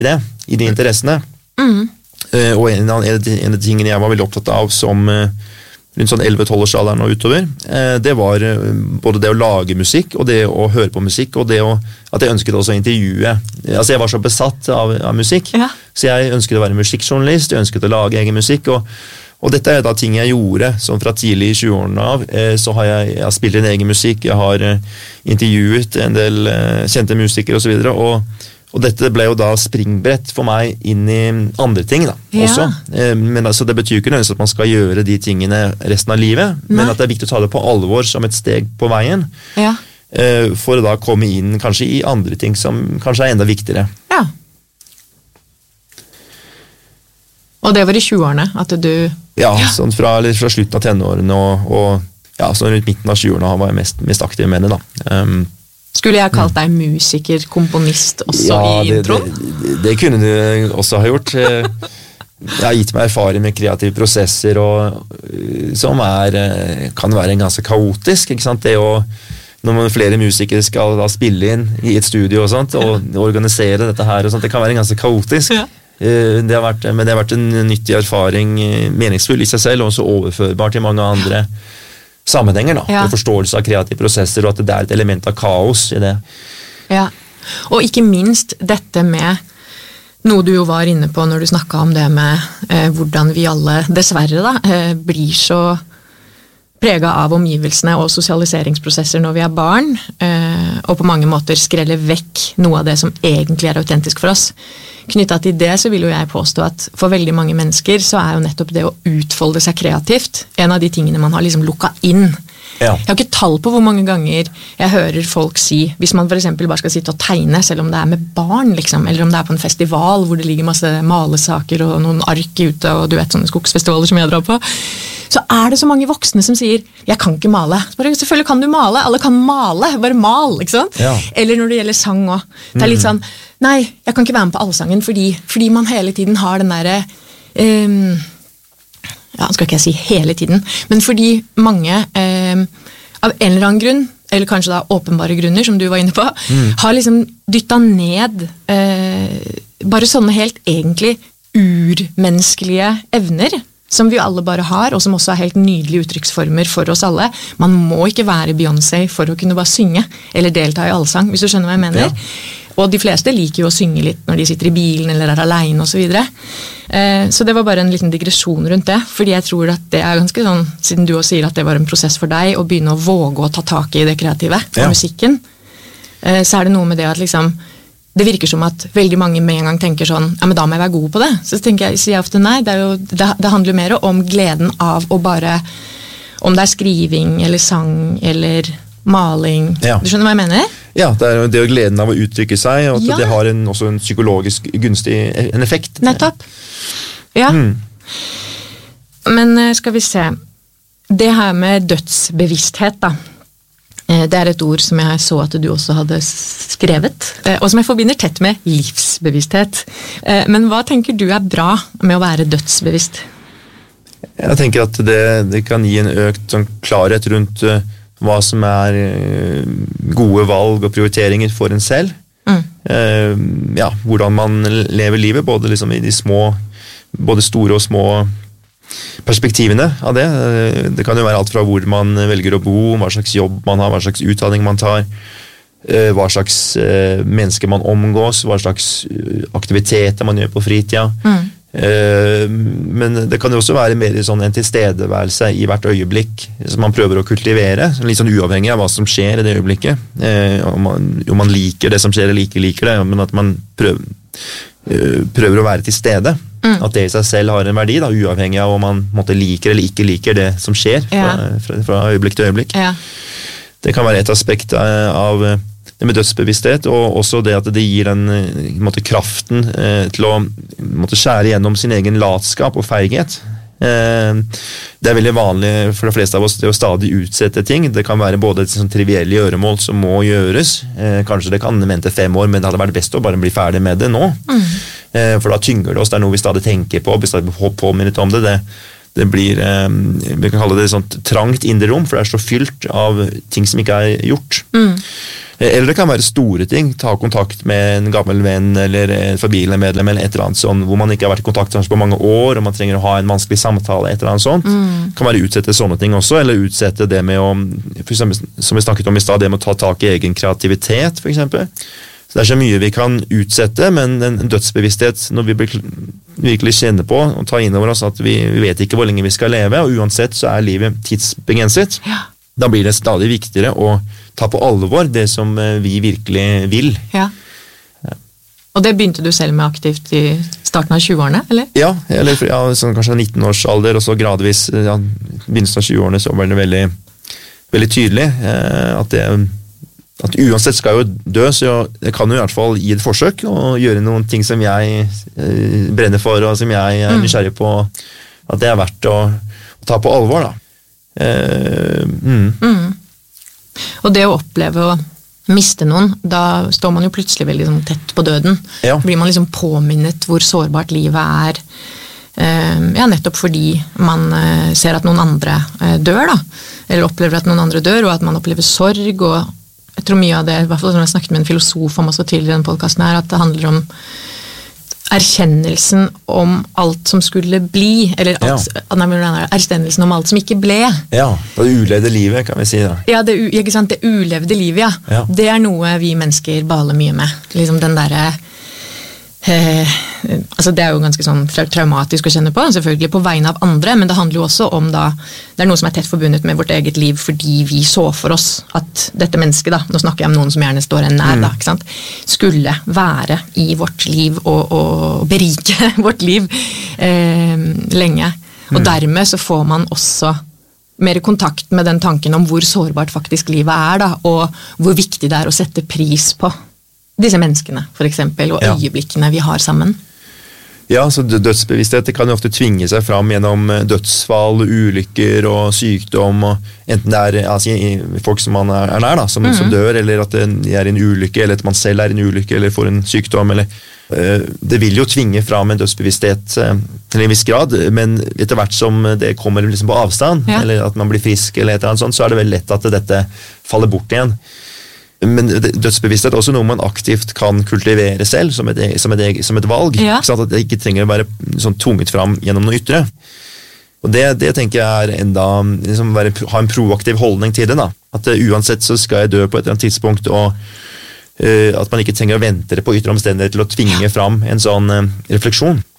det, i de interessene. Og en av de tingene jeg var veldig opptatt av som rundt sånn 11-12 årsalderen og utover, det var både det å lage musikk, og det å høre på musikk, og det at jeg ønsket også å intervjue. Altså jeg var så besatt av musikk, så jeg ønsket å være musikkjournalist, jeg ønsket å lage egen musikk, og dette da ting jeg gjorde, sånn fra tidlig i 20-årene av, så har jeg spilt en egen musikk, jeg har intervjuet en del kjente musikere og så videre, og dette ble jo da springbrett for meg inn i andre ting da, også. Men altså, det betyr ikke nødvendigvis at man skal gjøre de tingene resten av livet, men at det er viktig å ta det på alvor som et steg på veien, for å da komme inn kanskje i andre ting som kanskje er enda viktigere. Ja. Og det var i 20-årene at du... Ja, sånn fra slutten av tenårene og ja, sånn rundt midten av 20-årene var jeg mest aktiv med det da. Skulle jeg kalt deg musiker, komponist også i introen? Det kunne du også ha gjort. Jeg har gitt meg erfaring med kreative prosesser som kan være ganske kaotisk, ikke sant? Det når flere musikere skal da spille inn i et studio og sånt, og organisere dette her og sånt, det kan være ganske kaotisk. Men det har vært en nyttig erfaring, meningsfull i seg selv, og også overførbar til mange andre sammenhenger da, for forståelse av kreative prosesser, og at det er et element av kaos i det. Ja, og ikke minst dette med noe du jo var inne på når du snakket om det med hvordan vi alle, dessverre da, blir så preget av omgivelsene og sosialiseringsprosesser når vi er barn, og på mange måter skreller vekk noe av det som egentlig er autentisk for oss. Knyttet til det så vil jo jeg påstå at for veldig mange mennesker så er jo nettopp det å utfolde seg kreativt en av de tingene man har liksom lukket inn. Jeg har ikke tall på hvor mange ganger jeg hører folk si, hvis man for eksempel bare skal sitte og tegne, selv om det er med barn, liksom, eller om det er på en festival hvor det ligger masse malesaker og noen ark ute, og du vet sånne skogsfestivaler som jeg drar på, så er det så mange voksne som sier, jeg kan ikke male. Bare, selvfølgelig kan du male, alle kan male, bare mal, ikke sant? Eller når det gjelder sang også. Det er litt sånn, nei, jeg kan ikke være med på allsangen, fordi man hele tiden har den der, skal ikke jeg si hele tiden, men fordi mange av en eller annen grunn, eller kanskje da åpenbare grunner, som du var inne på, har liksom dyttet ned bare sånne helt egentlig urmenneskelige evner, som vi alle bare har, og som også er helt nydelige uttrykksformer for oss alle. Man må ikke være Beyoncé for å kunne bare synge, eller delta i allsang, hvis du skjønner hva jeg mener. Og de fleste liker jo å synge litt når de sitter i bilen, eller er alene, og så videre. Så det var bare en liten digresjon rundt det, fordi jeg tror at det er ganske sånn, siden du også sier at det var en prosess for deg, å begynne å våge å ta tak i det kreative, og musikken, så er det noe med det at liksom, det virker som at veldig mange med en gang tenker sånn, ja, men da må jeg være god på det. Så sier jeg ofte nei, det handler jo mer om gleden av å bare, om det er skriving, eller sang, eller maling. Du skjønner hva jeg mener? Ja, det er det gleden av å uttrykke seg, og at det har også en psykologisk gunstig en effekt. Nettopp. Ja. Men skal vi se, det her med dødsbevissthet da, det er et ord som jeg så at du også hadde skrevet, og som jeg forbinder tett med livsbevissthet. Men hva tenker du er bra med å være dødsbevisst? Jeg tenker at det kan gi en økt sånn klarhet rundt hva som er gode valg og prioriteringer for en selv. Hvordan man lever livet, både liksom i de små, både store og små perspektivene av det. Det kan jo være alt fra hvor man velger å bo, hva slags jobb man har, hva slags utdanning man tar, hva slags mennesker man omgås, hva slags aktiviteter man gjør på fritida. Men det kan jo også være mer sånn en tilstedeværelse i hvert øyeblikk som man prøver å kultivere, litt sånn uavhengig av hva som skjer i det øyeblikket. Om man liker det som skjer eller ikke liker det, men at man prøver å være til stede. At det i seg selv har en verdi, da, uavhengig av om man liker eller ikke liker det som skjer fra øyeblikk til øyeblikk. Det kan være et aspekt av det med dødsbevissthet, og også det at det gir den kraften til å skjære gjennom sin egen latskap og feighet. Det er veldig vanlig for de fleste av oss det å stadig utsette ting. Det kan være både et sånn trivielle gjøremål som må gjøres. Kanskje det kan vente 5 år, men det hadde vært best å bare bli ferdig med det nå. For da tynger det oss, det er noe vi stadig tenker på, vi stadig påminnet om det. Det blir, vi kan kalle det sånt trangt indre rom, for det er så fylt av ting som ikke er gjort. Eller det kan være store ting, ta kontakt med en gammel venn eller en familiemedlem eller et eller annet sånn, hvor man ikke har vært i kontakt på mange år, og man trenger å ha en vanskelig samtale, et eller annet sånt. Kan være utsette sånne ting også, eller utsette det med å, for eksempel, som vi snakket om i stad, det med å ta tak i egen kreativitet, for eksempel. Så det så mye vi kan utsette, men en dødsbevissthet, når vi virkelig kjenner på og tar inn over oss at vi vet ikke hvor lenge vi skal leve, og uansett så livet tidsbegrenset. Ja. Da blir det stadig viktigere å ta på alvor det som vi virkelig vil. Ja. Og det begynte du selv med aktivt i starten av 20-årene, eller? Ja, sånn kanskje 19 års alder, og så gradvis, begynnelsen av 20-årene, så var det veldig, veldig tydelig at uansett skal jeg jo dø, så jeg kan jo i hvert fall gi et forsøk og gjøre noen ting som jeg brenner for, og som jeg nysgjerrig på, at det verdt å ta på alvor, da. Og det å oppleve å miste noen, da står man jo plutselig veldig sånn, tett på døden. Ja. Blir man liksom påminnet hvor sårbart livet nettopp fordi man ser at noen andre dør da, eller opplever at noen andre dør, og at man opplever sorg, og jeg tror mye av det, i hvert fall når jeg snakket med en filosof om også tidligere i denne podcasten her, at det handler om erkjennelsen om alt som skulle bli, eller erkjennelsen om alt som ikke ble. Ja, det ulevde livet, kan vi si da. Ja, ikke sant, det ulevde livet, ja. Ja. Det noe vi mennesker baler mye med. Liksom den derre altså det jo ganske sånn traumatisk å kjenne på, selvfølgelig på vegne av andre, men det handler jo også om da, det noe som tett forbundet med vårt eget liv, fordi vi så for oss at dette mennesket da, nå snakker jeg om noen som gjerne står en nær da, ikke sant? Skulle være i vårt liv og berike vårt liv lenge, og dermed så får man også mer kontakt med den tanken om hvor sårbart faktisk livet da, og hvor viktig det å sette pris på disse menneskene, for eksempel, og øyeblikkene vi har sammen. Ja, så dødsbevissthet kan jo ofte tvinge seg fram gjennom dødsfall, ulykker og sykdom, og enten det folk som man nær, da, som dør, eller at de i en ulykke, eller at man selv i en ulykke, eller får en sykdom, eller det vil jo tvinge fram en dødsbevissthet til en viss grad, men etter hvert som det kommer liksom på avstand, eller at man blir frisk, eller et eller annet sånt, så det veldig lett at dette faller bort igjen. Men dødsbevissthet også noe man aktivt kan kultivere selv som et valg, sånn at det ikke trenger å være sånn tvunget fram gjennom noe ytre. Og det tenker jeg enda liksom ha en proaktiv holdning til det da. At uansett så skal jeg dø på et eller annet tidspunkt, og at man ikke trenger å vente på ytre omstendigheter til å tvinge fram en sånn refleksjon.